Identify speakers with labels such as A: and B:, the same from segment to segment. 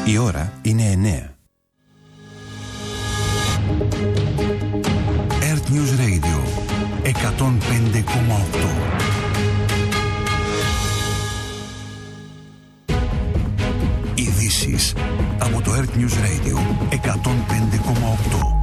A: Η ώρα είναι 9. Earth News Radio 105,8. Ειδήσεις από το Earth News Radio 105,8.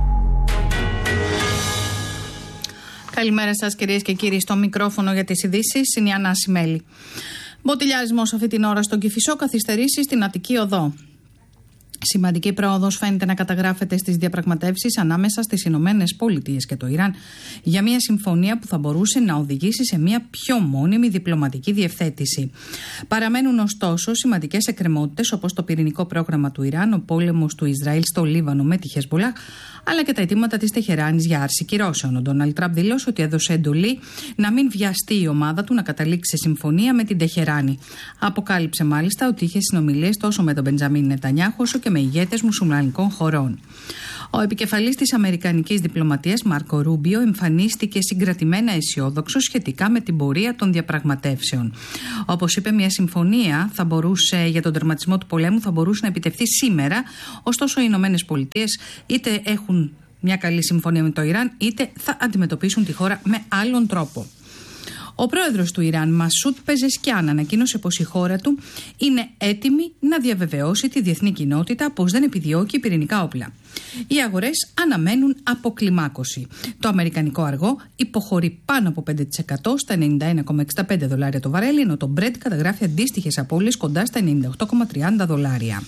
B: Καλημέρα σας κυρίες και κύριοι, στο μικρόφωνο για τις ειδήσεις είναι η Άννα Ασημέλη. Μποτιλιάρισμος αυτή την ώρα στον Κηφισό, καθυστερήσεις στην Αττική Οδό. Σημαντική πρόοδος φαίνεται να καταγράφεται στις διαπραγματεύσεις ανάμεσα στις Ηνωμένες Πολιτείες και το Ιράν για μια συμφωνία που θα μπορούσε να οδηγήσει σε μια πιο μόνιμη διπλωματική διευθέτηση. Παραμένουν ωστόσο σημαντικές εκκρεμότητες όπως το πυρηνικό πρόγραμμα του Ιράν, ο πόλεμος του Ισραήλ στο Λίβανο με τη Χεσμπολάχ, αλλά και τα αιτήματα της Τεχεράνης για άρση κυρώσεων. Ο Ντόναλντ Τραμπ δήλωσε ότι έδωσε εντολή να μην βιαστεί η ομάδα του να καταλήξει σε συμφωνία με την Τεχεράνη. Αποκάλυψε μάλιστα ότι είχε συνομιλίες τόσο με τον Μπεντζαμίν Νετανιάχου όσο και με ηγέτες μουσουλμανικών χωρών. Ο επικεφαλής της αμερικανικής διπλωματίας, Μάρκο Ρούμπιο, εμφανίστηκε συγκρατημένα αισιόδοξος σχετικά με την πορεία των διαπραγματεύσεων. Όπως είπε, μια συμφωνία για τον τερματισμό του πολέμου θα μπορούσε να επιτευχθεί σήμερα, ωστόσο οι Ηνωμένες Πολιτείες είτε έχουν μια καλή συμφωνία με το Ιράν, είτε θα αντιμετωπίσουν τη χώρα με άλλον τρόπο. Ο πρόεδρος του Ιράν, Μασούτ Πεζεσκιάν, ανακοίνωσε πως η χώρα του είναι έτοιμη να διαβεβαιώσει τη διεθνή κοινότητα πως δεν επιδιώκει πυρηνικά όπλα. Οι αγορές αναμένουν αποκλιμάκωση. Το αμερικανικό αργό υποχωρεί πάνω από 5% στα $91,65 το βαρέλι, ενώ το Brent καταγράφει αντίστοιχες απώλειες κοντά στα $98,30.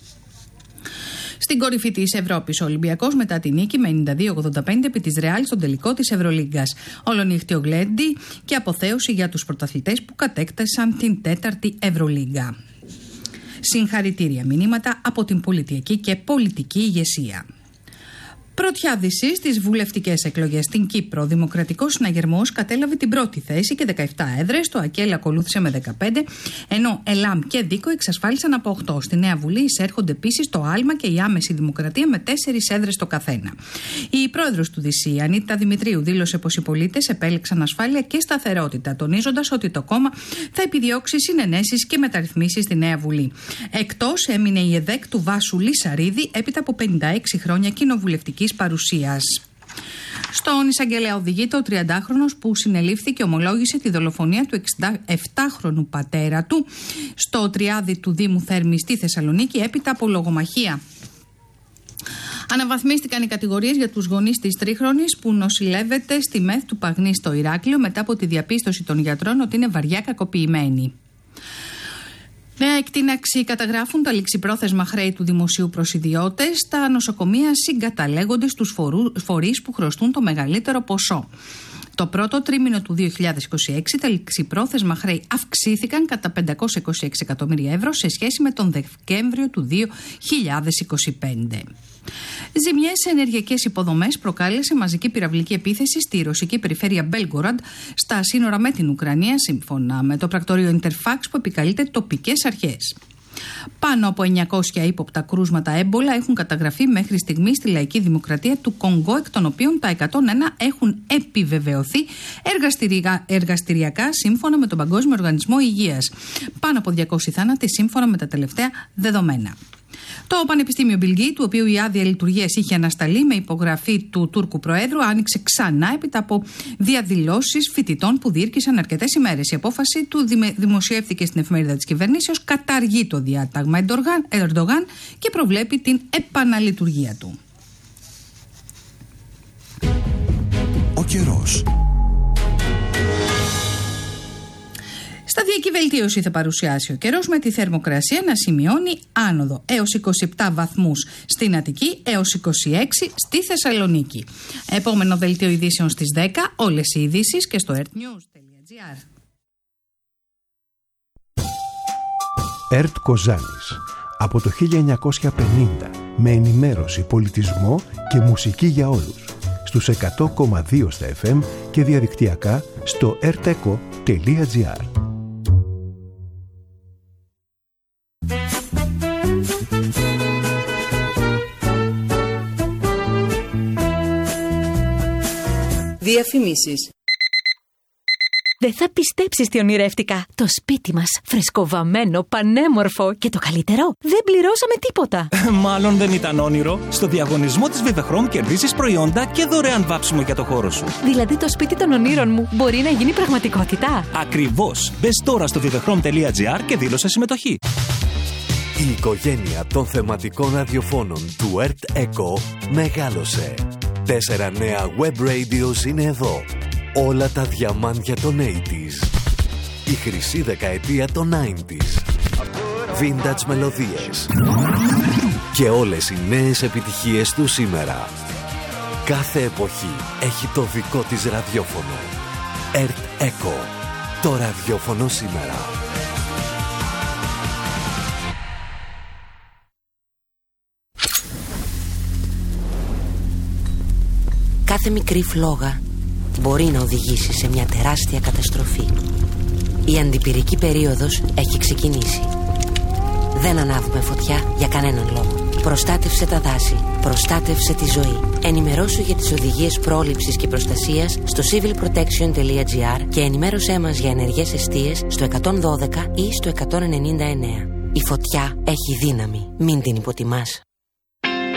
B: Στην κορυφή της Ευρώπης, ο Ολυμπιακός μετά τη νίκη με 92-85 επί της Ρεάλ στον τελικό της Ευρωλίγκας. Ολονύχτιο γλέντι και αποθέωση για τους πρωταθλητές που κατέκτασαν την 4η Ευρωλίγκα. Συγχαρητήρια μηνύματα από την πολιτική και πολιτική ηγεσία. Πρωτιάδηση στις βουλευτικές εκλογές στην Κύπρο. Δημοκρατικός Συναγερμός κατέλαβε την πρώτη θέση και 17 έδρες. Το ΑΚΕΛ ακολούθησε με 15, ενώ ΕΛΑΜ και ΔΙΚΟ εξασφάλισαν από 8. Στη Νέα Βουλή εισέρχονται επίσης το ΑΛΜΑ και η Άμεση Δημοκρατία με 4 έδρες το καθένα. Η πρόεδρος του ΔΣ, Ανίτα Δημητρίου, δήλωσε πως οι πολίτες επέλεξαν ασφάλεια και σταθερότητα, τονίζοντας ότι το κόμμα θα επιδιώξει συνενέσεις και μεταρρυθμίσεις στη Νέα Βουλή. Εκτός έμεινε η ΕΔΕΚ του Βάσου Λισαρίδη έπειτα από 56 χρόνια κοινοβουλευτικής παρουσίας. Στον εισαγγελέα οδηγείται ο 30χρονος που συνελήφθη και ομολόγησε τη δολοφονία του 67χρονου πατέρα του στο Τριάδι του Δήμου Θέρμης στη Θεσσαλονίκη έπειτα από λογομαχία. Αναβαθμίστηκαν οι κατηγορίες για τους γονείς της τρίχρονης που νοσηλεύεται στη ΜΕΘ του Παγνή στο Ηράκλειο μετά από τη διαπίστωση των γιατρών ότι είναι βαριά κακοποιημένη. Νέα εκτείναξη καταγράφουν τα ληξιπρόθεσμα χρέη του δημοσίου προς ιδιώτες. Τα νοσοκομεία συγκαταλέγονται στους φορείς που χρωστούν το μεγαλύτερο ποσό. Το πρώτο τρίμηνο του 2026 τα ληξιπρόθεσμα χρέη αυξήθηκαν κατά 526 εκατομμύρια ευρώ σε σχέση με τον Δεκέμβριο του 2025. Ζημιές σε ενεργειακές υποδομές προκάλεσε μαζική πυραυλική επίθεση στη ρωσική περιφέρεια Μπέλγκοραντ στα σύνορα με την Ουκρανία, σύμφωνα με το πρακτορείο Ιντερφάξ που επικαλείται τοπικές αρχές. Πάνω από 900 ύποπτα κρούσματα έμπολα έχουν καταγραφεί μέχρι στιγμή στη Λαϊκή Δημοκρατία του Κονγκό, εκ των οποίων τα 101 έχουν επιβεβαιωθεί εργαστηριακά σύμφωνα με τον Παγκόσμιο Οργανισμό Υγείας. Πάνω από 200 θάνατοι σύμφωνα με τα τελευταία δεδομένα. Το Πανεπιστήμιο Μπιλγκή, του οποίου η άδεια λειτουργίας είχε ανασταλεί με υπογραφή του Τούρκου Προέδρου, άνοιξε ξανά έπειτα από διαδηλώσεις φοιτητών που διήρκησαν αρκετές ημέρες. Η απόφαση του δημοσιεύθηκε στην εφημερίδα της κυβερνήσεως, καταργεί το διάταγμα Ερντογάν και προβλέπει την επαναλειτουργία του.
A: Ο καιρός.
B: Σταδιακή βελτίωση θα παρουσιάσει ο καιρός, με τη θερμοκρασία να σημειώνει άνοδο έως 27 βαθμούς στην Αττική έως 26 στη Θεσσαλονίκη. Επόμενο δελτίο ειδήσεων στις 10, όλες οι ειδήσεις και στο earthnews.gr.
C: ΕΡΤ Κοζάνης. Από το 1950, με ενημέρωση, πολιτισμό και μουσική για όλους. Στους 100,2 στα FM και διαδικτυακά στο erteco.gr.
D: Διαφημίσεις. Δεν θα πιστέψεις τι ονειρεύτηκα. Το σπίτι μας, φρεσκοβαμμένο, πανέμορφο και το καλύτερο, δεν πληρώσαμε τίποτα.
E: Μάλλον δεν ήταν όνειρο. Στο διαγωνισμό της Vivechrome κερδίζεις προϊόντα και δωρεάν βάψιμο για το χώρο σου.
D: Δηλαδή το σπίτι των ονείρων μου μπορεί να γίνει πραγματικότητα.
E: Ακριβώς. Μπες τώρα στο vivechrome.gr και δήλωσε συμμετοχή.
F: Η οικογένεια των θεματικών ραδιοφώνων του Earth Echo μεγάλωσε. 4 νέα web radios είναι εδώ. Όλα τα διαμάντια των 80s. Η χρυσή δεκαετία των 90s. Vintage μελωδίες. Και όλες οι νέες επιτυχίες του σήμερα. Κάθε εποχή έχει το δικό της ραδιόφωνο. Earth Echo. Το ραδιόφωνο σήμερα.
G: Κάθε μικρή φλόγα μπορεί να οδηγήσει σε μια τεράστια καταστροφή. Η αντιπυρική περίοδος έχει ξεκινήσει. Δεν ανάβουμε φωτιά για κανέναν λόγο. Προστάτευσε τα δάση. Προστάτευσε τη ζωή. Ενημερώσου για τις οδηγίες πρόληψης και προστασίας στο civilprotection.gr και ενημέρωσέ μας για ενεργές εστίες στο 112 ή στο 199. Η φωτιά έχει δύναμη. Μην την υποτιμάς.